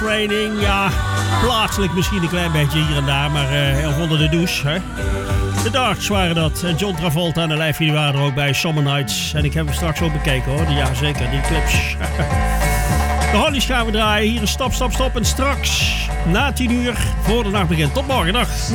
Raining, ja, plaatselijk misschien een klein beetje hier en daar, maar of onder de douche, hè. De Darts waren dat. En John Travolta en de Lijfje die waren er ook bij. Summer Nights. En ik heb hem straks ook bekeken hoor. Ja, zeker. Die clips. De Hollies gaan we draaien. Hier is Stop, Stop, Stop. En straks na 10 uur voor de nacht begint. Tot morgen. Dag.